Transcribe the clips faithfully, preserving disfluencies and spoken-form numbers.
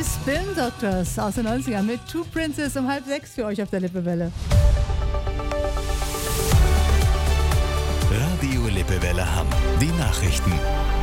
Die Spin Doctors aus den neunzigern mit Two Princes um halb sechs für euch auf der Lippewelle. Radio Lippewelle Hamm. Die Nachrichten.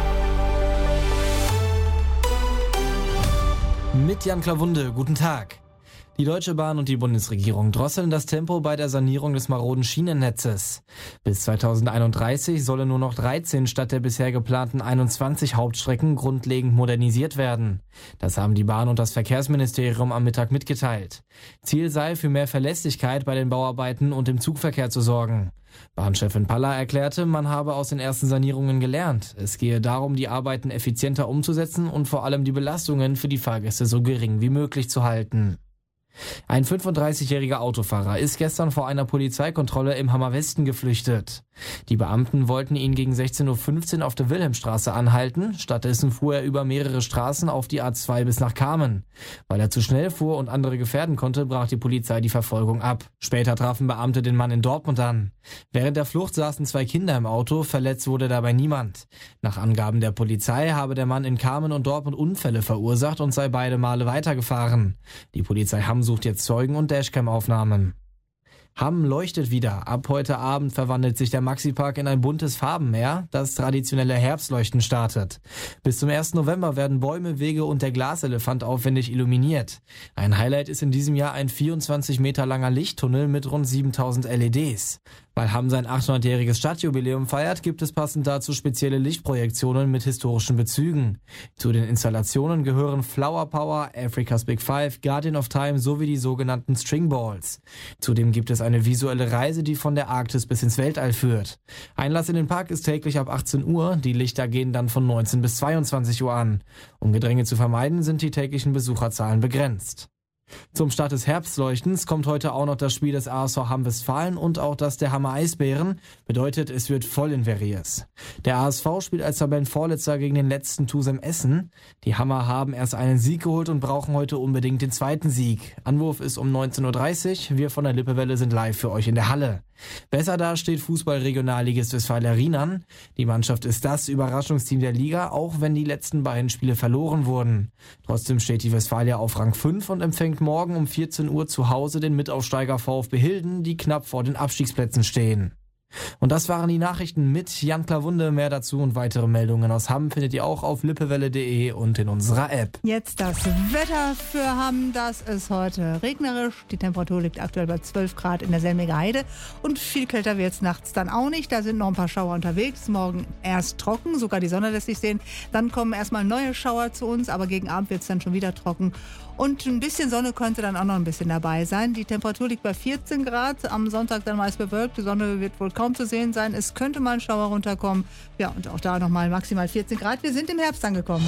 Mit Jan Klawunde, guten Tag. Die Deutsche Bahn und die Bundesregierung drosseln das Tempo bei der Sanierung des maroden Schienennetzes. Bis zweitausendeinunddreißig sollen nur noch dreizehn statt der bisher geplanten einundzwanzig Hauptstrecken grundlegend modernisiert werden. Das haben die Bahn und das Verkehrsministerium am Mittag mitgeteilt. Ziel sei, für mehr Verlässlichkeit bei den Bauarbeiten und im Zugverkehr zu sorgen. Bahnchefin Palla erklärte, man habe aus den ersten Sanierungen gelernt. Es gehe darum, die Arbeiten effizienter umzusetzen und vor allem die Belastungen für die Fahrgäste so gering wie möglich zu halten. Ein fünfunddreißigjähriger Autofahrer ist gestern vor einer Polizeikontrolle im Hammer Westen geflüchtet. Die Beamten wollten ihn gegen sechzehn Uhr fünfzehn auf der Wilhelmstraße anhalten. Stattdessen fuhr er über mehrere Straßen auf die A zwei bis nach Kamen. Weil er zu schnell fuhr und andere gefährden konnte, brach die Polizei die Verfolgung ab. Später trafen Beamte den Mann in Dortmund an. Während der Flucht saßen zwei Kinder im Auto, verletzt wurde dabei niemand. Nach Angaben der Polizei habe der Mann in Kamen und Dortmund Unfälle verursacht und sei beide Male weitergefahren. Die Polizei Hamm sucht jetzt Zeugen und Dashcam-Aufnahmen. Hamm leuchtet wieder. Ab heute Abend verwandelt sich der Maxipark in ein buntes Farbenmeer, das traditionelle Herbstleuchten startet. Bis zum ersten November werden Bäume, Wege und der Glaselefant aufwendig illuminiert. Ein Highlight ist in diesem Jahr ein vierundzwanzig Meter langer Lichttunnel mit rund siebentausend L E Ds. Weil Hamm sein achthundertjähriges Stadtjubiläum feiert, gibt es passend dazu spezielle Lichtprojektionen mit historischen Bezügen. Zu den Installationen gehören Flower Power, Africa's Big Five, Guardian of Time sowie die sogenannten String Balls. Zudem gibt es eine visuelle Reise, die von der Arktis bis ins Weltall führt. Einlass in den Park ist täglich ab achtzehn Uhr, die Lichter gehen dann von neunzehn bis zweiundzwanzig Uhr an. Um Gedränge zu vermeiden, sind die täglichen Besucherzahlen begrenzt. Zum Start des Herbstleuchtens kommt heute auch noch das Spiel des A S V Hamm-Westfalen und auch das der Hammer Eisbären. Bedeutet, es wird voll in Verriers. Der A S V spielt als Tabellenvorletzter gegen den letzten Tusem Essen. Die Hammer haben erst einen Sieg geholt und brauchen heute unbedingt den zweiten Sieg. Anwurf ist um neunzehn Uhr dreißig. Wir von der Lippewelle sind live für euch in der Halle. Besser da steht Fußball-Regionalligist Westfalia Rienan. Die Mannschaft ist das Überraschungsteam der Liga, auch wenn die letzten beiden Spiele verloren wurden. Trotzdem steht die Westfalia auf Rang fünf und empfängt morgen um vierzehn Uhr zu Hause den Mitaufsteiger VfB Hilden, die knapp vor den Abstiegsplätzen stehen. Und das waren die Nachrichten mit Jan Klawunde. Mehr dazu und weitere Meldungen aus Hamm findet ihr auch auf lippewelle punkt de und in unserer App. Jetzt das Wetter für Hamm. Das ist heute regnerisch. Die Temperatur liegt aktuell bei zwölf Grad in der Selmiger Heide. Und viel kälter wird es nachts dann auch nicht. Da sind noch ein paar Schauer unterwegs. Morgen erst trocken, sogar die Sonne lässt sich sehen. Dann kommen erstmal neue Schauer zu uns, aber gegen Abend wird es dann schon wieder trocken. Und ein bisschen Sonne könnte dann auch noch ein bisschen dabei sein. Die Temperatur liegt bei vierzehn Grad. Am Sonntag dann meist bewölkt. Die Sonne wird wohl kaum zu sehen sein. Es könnte mal ein Schauer runterkommen. Ja, und auch da nochmal maximal vierzehn Grad. Wir sind im Herbst angekommen.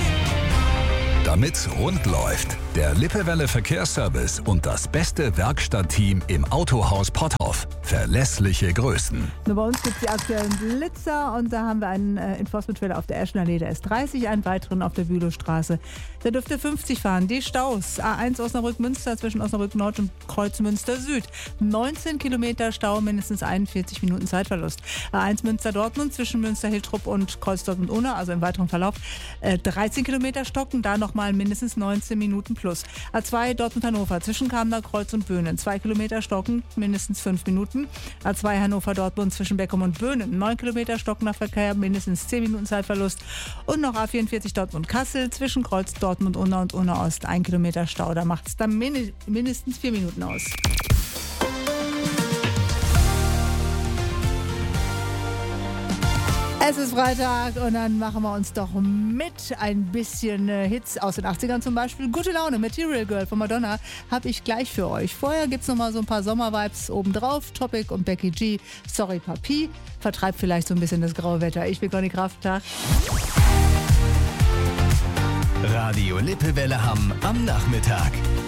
Damit rund läuft, der Lippewelle Verkehrsservice und das beste Werkstattteam im Autohaus Potthoff. Verlässliche Größen. Nur bei uns gibt es die aktuellen Blitzer und da haben wir einen äh, Enforcement-Trailer auf der Eschenallee, der ist dreißig, einen weiteren auf der Bülowstraße. Der dürfte fünfzig fahren. Die Staus, A eins Osnabrück-Münster zwischen Osnabrück-Nord und Kreuzmünster-Süd. neunzehn Kilometer Stau, mindestens einundvierzig Minuten Zeitverlust. A eins Münster-Dortmund zwischen Münster-Hiltrup und Kreuz-Dortmund-Unna, also im weiteren Verlauf. Äh, dreizehn Kilometer stocken, da noch mal mindestens neunzehn Minuten plus. A zwei Dortmund-Hannover zwischen Kamener Kreuz und Böhnen. zwei Kilometer stocken, mindestens fünf Minuten. A zwei Hannover-Dortmund zwischen Beckum und Böhnen. neun Kilometer stockender Verkehr, mindestens zehn Minuten Zeitverlust. Und noch A vierundvierzig Dortmund-Kassel zwischen Kreuz Dortmund-Unna und Unna-Ost. ein Kilometer Stau, da macht es dann min- mindestens vier Minuten aus. Es ist Freitag und dann machen wir uns doch mit ein bisschen äh, Hits aus den achtzigern zum Beispiel. Gute Laune, Material Girl von Madonna habe ich gleich für euch. Vorher gibt es nochmal so ein paar Sommervibes obendrauf. Topic und Becky G, Sorry Papi, vertreibt vielleicht so ein bisschen das graue Wetter. Ich bin Conny Krafttag. Radio Lippewelle Hamm am Nachmittag.